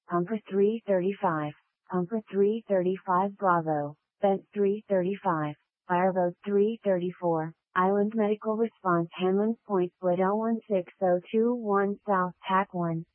Pumper 335, Pumper 335 Bravo, Bent 335, Fireboat 334, Island Medical Response Hanlan's Point Split L16021 South TAC 1.